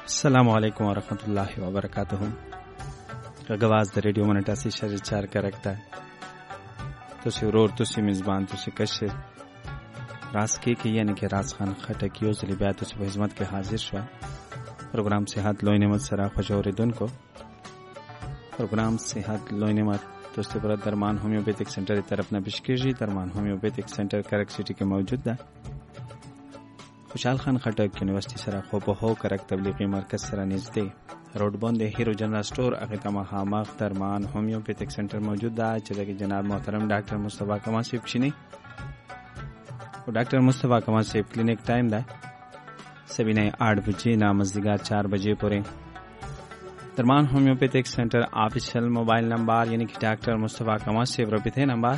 السلام علیکم ورحمۃ اللہ وبرکاتہ. غواز د ریڈیو منٹ 80.4 کا رکھتا ہے. تسی ورور تسی میزبان تسی کشر راز کے یعنی کہ راز خان خټک یو ځل بیا تسی په خدمت کې حاضر شو. پروگرام صحت لوی نعمت سره خوش اوریدونکو. پروگرام صحت لوی نعمت تسی پر درمان ہومیوپیتھک سینٹر طرف نه پیش کیږي. درمان ہومیوپیتھک سینٹر کرک سٹی کې موجود ده. خوشحال خان خټک یونیورسيټي سره خو په هو کرک تبلیغي مرکز سره نږدې روډ باندې هیرو جنرال سٹور هغه ته مخامخ درمان هومیوپیتھک سینټر موجود ده چې د جناب محترم ډاکټر مصطفی کمال صاحب کښینی. او ډاکټر مصطفی کمال صاحب کلینک ټایم ده سبینه 8 بجے نا مزدیګر 4 بجے پورې. درمان ہومیوپیتھک سینٹر آفیشیل موبائل نمبر یعنی کہ ڈاکٹر مصطفی کمال صاحب رابطے نمبر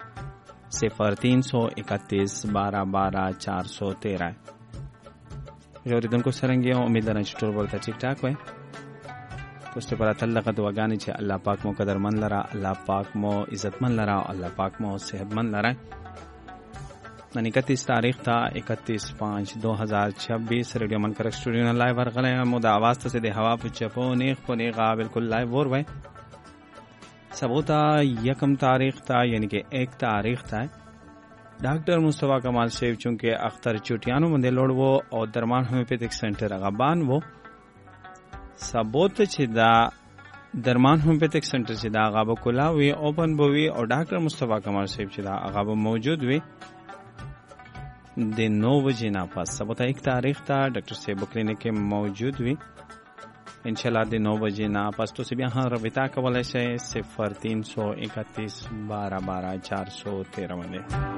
0331 12 12 413. جوړیدون کو سرنګي امید لرم چې ټول ورته ټیک ټاک وي. تاسو پر تعلق دعاګانې چې الله پاک مو قدرمن لرا، الله پاک مو عزتمن لرا، الله پاک مو صحتمند لرا. نن 31 تاریخ تا 31/5/2026 ریډیو منکر سټوډیو نه لایو ورغله مو د आवाज ته د هوا په چپو نیغ په نیغه بالکل لایو ور وای. سبوتا 1 تاریخ تا یعنی کہ 1 تاریخ تا ڈاکٹر مصطفی کمال صاحب چونکہ اختر چوٹیانو مندے لوڑ وہ اور درمان ہومیوپیتھک سینٹر غبان وہ سبوت چدا درمان ہومیوپیتھک سینٹر چدا غاب کلا وی اوپن بوی اور ڈاکٹر مصطفی کمال صاحب چدا غاب موجود وی دن 9 بجے نا پاس. سبوتا 1 تاریخ تا ڈاکٹر صاحب کلینک کے موجود وی انشاءاللہ دن 9 بجے نا پاس. تو سے یہاں رابطہ کولای شئ 0331 12 12 413 باندې.